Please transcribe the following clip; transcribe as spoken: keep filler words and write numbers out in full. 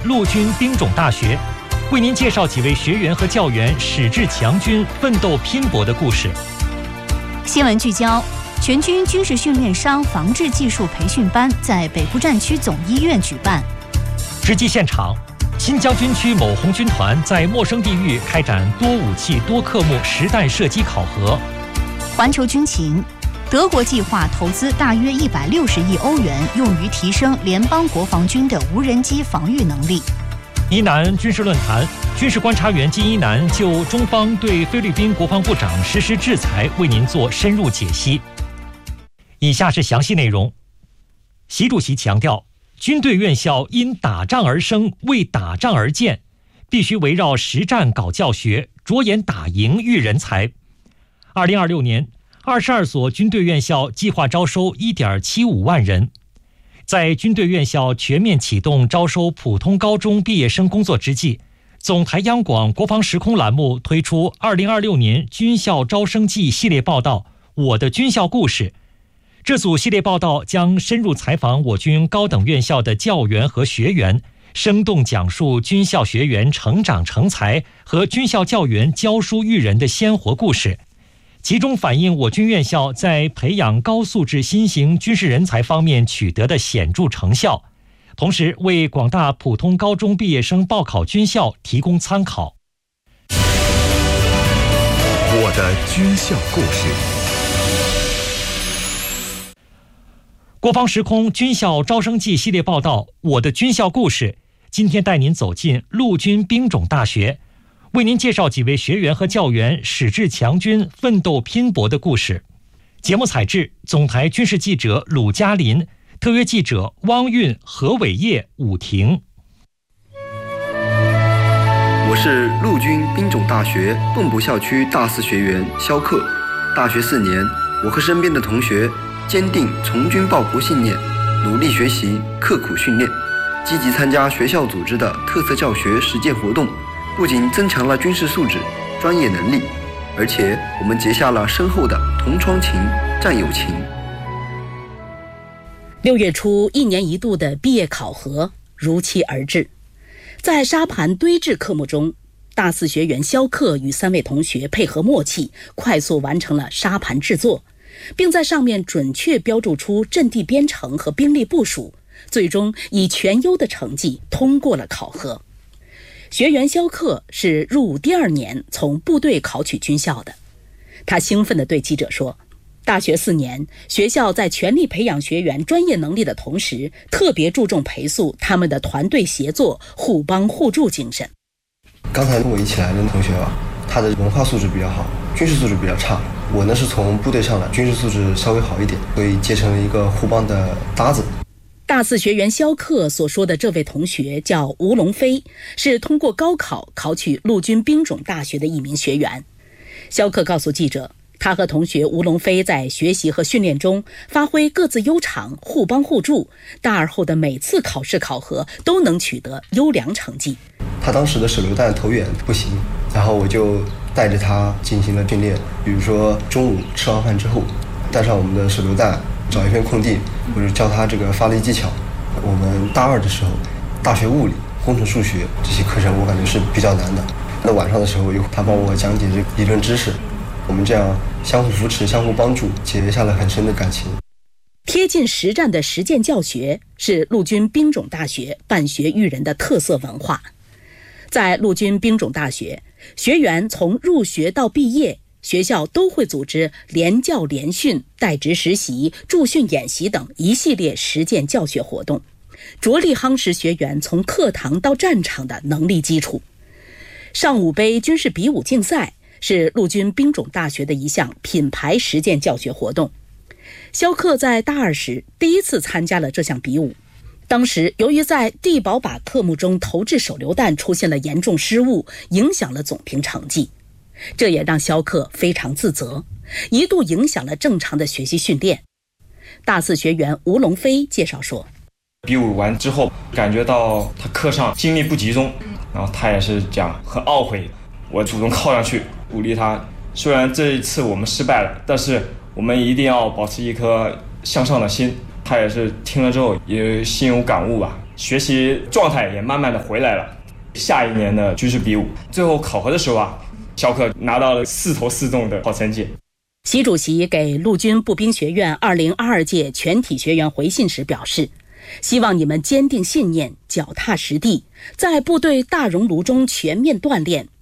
陆军兵种大学，为您介绍几位学员和教员矢志强军、奋斗拼搏的故事。 新闻聚焦：全军军事训练伤防治技术培训班在北部战区总医院举办。 直击现场，新疆军区某红军团在陌生地域开展多武器、多科目实弹射击考核。 环球军情：德国计划投资大约一百六十亿欧元，用于提升联邦国防军的无人机防御能力。 伊南军事论坛，军事观察员金一南就中方对菲律宾国防部长实施制裁为您做深入解析。以下是详细内容。习主席强调，军队院校因打仗而生，为打仗而建，必须围绕实战搞教学，着眼打赢育人才。二零二六年，二十二所军队院校计划招收 一点七五万人。在军队院校全面启动招收普通高中毕业生工作之际，总台央广国防时空栏目推出二零二六年军校招生季系列报道《我的军校故事》。这组系列报道将深入采访我军高等院校的教员和学员，生动讲述军校学员成长成才和军校教员教书育人的鲜活故事，其中反映我军院校在培养高素质新型军事人才方面取得的显著成效，同时为广大普通高中毕业生报考军校提供参考。 我的军校故事。 国防时空军校招生季系列报道《我的军校故事》，今天带您走进陆军兵种大学，为您介绍几位学员和教员矢志强军、奋斗拼搏的故事。节目采制总台军事记者鲁嘉林，特约记者汪运、何伟业、武婷。 我是陆军兵种大学蚌埠校区大四学员肖克。大学四年，我和身边的同学坚定从军报国信念，努力学习，刻苦训练，积极参加学校组织的特色教学实践活动，不仅增强了军事素质、专业能力，而且我们结下了深厚的同窗情、战友情。 六月初，一年一度的毕业考核如期而至。在沙盘堆置科目中，大四学员肖克与三位同学配合默契，快速完成了沙盘制作，并在上面准确标注出阵地编程和兵力部署，最终以全优的成绩通过了考核。学员肖克是入伍第二年从部队考取军校的，他兴奋地对记者说，大学四年，学校在全力培养学员专业能力的同时，特别注重培塑他们的团队协作、互帮互助精神。 刚才跟我一起来的同学啊，他的文化素质比较好，军事素质比较差。我呢是从部队上来，军事素质稍微好一点，所以结成了一个互帮的搭子。 大四学员肖克所说的这位同学叫吴龙飞，是通过高考考取陆军兵种大学的一名学员。肖克告诉记者，他和同学吴龙飞在学习和训练中发挥各自优长，互帮互助，大二后的每次考试考核都能取得优良成绩。 他当时的手榴弹投远不行，然后我就带着他进行了训练，比如说中午吃完饭之后，带上我们的手榴弹，找一片空地，我就教他这个发力技巧。我们大二的时候，大学物理、工程数学这些课程我感觉是比较难的。那晚上的时候，他帮我讲解这个理论知识，我们这样相互扶持、相互帮助，结下了很深的感情。 贴近实战的实践教学是陆军兵种大学办学育人的特色文化。在陆军兵种大学，学员从入学到毕业，学校都会组织联教联训、带职实习、驻训演习等一系列实践教学活动，着力夯实学员从课堂到战场的能力基础。上武杯军事比武竞赛是陆军兵种大学的一项品牌实践教学活动。肖克在大二时第一次参加了这项比武，当时由于在地保靶科目中投掷手榴弹出现了严重失误，影响了总评成绩，这也让肖克非常自责，一度影响了正常的学习训练。大四学员吴龙飞介绍说， 比武完之后感觉到他课上精力不集中，然后他也是讲很懊悔，我主动靠上去鼓励他，虽然这一次我们失败了，但是我们一定要保持一颗向上的心。他也是听了之后也心有感悟吧， 学习状态也慢慢的回来了。下一年的军事比武，最后考核的时候啊，逍客拿到了四投四中的好成绩。 习主席给陆军步兵学院二零二二届全体学员回信时表示，希望你们坚定信念，脚踏实地，在部队大熔炉中全面锻炼，